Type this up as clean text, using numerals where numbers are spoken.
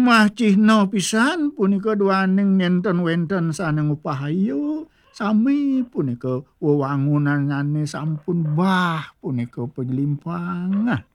Imah Cihna pisan punika duaning nenten wenten saneng upahayu sami punika wewangunane sampun bah punika pelimpang.